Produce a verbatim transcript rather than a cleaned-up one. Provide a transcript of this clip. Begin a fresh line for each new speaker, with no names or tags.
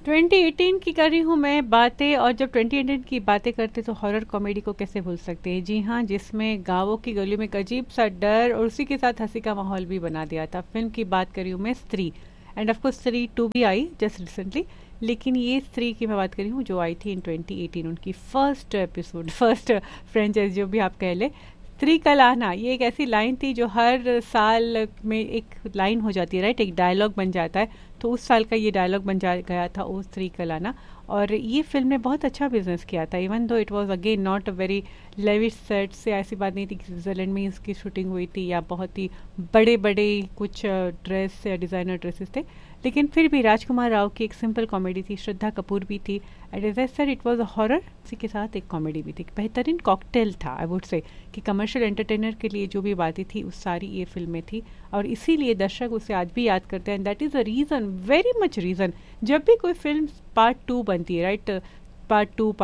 Twenty eighteen की कर रही हूँ मैं बातें, और जब ट्वेंटी एटीन की बातें करते तो हॉरर कॉमेडी को कैसे भूल सकते हैं। जी हाँ, जिसमें गाँवों की गलियों में एक अजीब सा डर और उसी के साथ हंसी का माहौल भी बना दिया था। फिल्म की बात कर रही हूँ मैं स्त्री, एंड ऑफ कोर्स स्त्री टू भी आई जस्ट रिसेंटली, लेकिन ये स्त्री की मैं बात कर रही हूँ जो आई थी इन ट्वेंटी एटीन, उनकी फर्स्ट एपिसोड, फर्स्ट फ्रेंचाइज जो भी आप कह ले। स्त्री का लाना, ये एक ऐसी लाइन थी जो हर साल में एक लाइन हो जाती है, राइट, एक डायलॉग बन जाता है। तो उस साल का ये डायलॉग बन जा गया था, ओ स्त्री का लाना। और ये फिल्म ने बहुत अच्छा बिजनेस किया था, even though it was again not a very lavish set से, ऐसी बात नहीं थी कि स्विट्जरलैंड में इसकी शूटिंग हुई थी या बहुत ही बड़े बड़े कुछ ड्रेस या डिज़ाइनर ड्रेसेस थे। लेकिन फिर भी राजकुमार राव की एक सिंपल कॉमेडी थी, श्रद्धा कपूर भी थी, and as I said it was a horror, इसी के साथ एक कॉमेडी भी थी। बेहतरीन कॉकटेल था, आई वुड से, कि कमर्शियल एंटरटेनर के लिए जो भी बातें थी उस सारी ये फिल्में थी, और इसीलिए दर्शक उसे आज भी याद करते हैं। That is a reason, very much reason, जब भी कोई फिल्म पार्ट टू बनती है, राइट, पार्ट टू